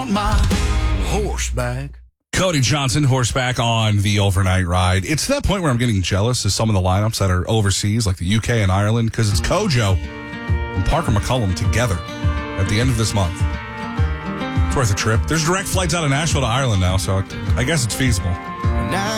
on my horseback. Cody Johnson, horseback on the overnight ride. It's to that point where I'm getting jealous of some of the lineups that are overseas, like the UK and Ireland, because it's Kojo and Parker McCullum together at the end of this month. It's worth a trip. There's direct flights out of Nashville to Ireland now, so I guess it's feasible.